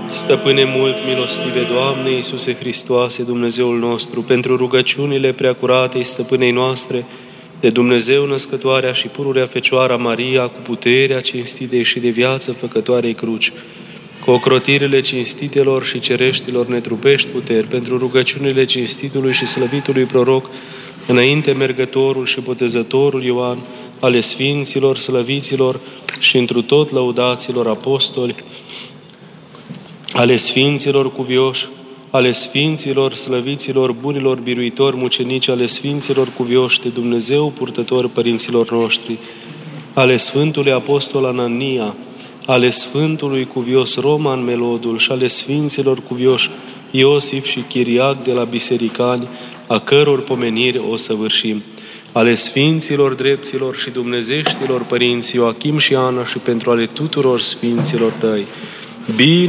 Stăpâne mult milostive, Doamne Iisuse Hristoase, Dumnezeul nostru, pentru rugăciunile preacuratei stăpânei noastre, de Dumnezeu născătoarea și pururea Fecioara Maria, cu puterea cinstitei și de viață făcătoarei cruci, cu ocrotirile cinstitelor și cereștilor netrupești puteri, pentru rugăciunile cinstitului și slăvitului proroc, înainte mergătorul și botezătorul Ioan, ale sfinților, slăviților și întru tot lăudaților apostoli, ale sfinților cuvioși, ale sfinților, slăviților, bunilor biruitori, mucenici, ale sfinților cuvioși de Dumnezeu, purtători părinților noștri, ale Sfântului Apostol Anania, ale Sfântului cuvios Roman Melodul și ale sfinților cuvioși Iosif și Chiriac de la Bisericani, a căror pomenire o săvârșim, ale sfinților drepților și dumnezeștilor părinți Ioachim și Ana și pentru ale tuturor sfinților tăi. Bine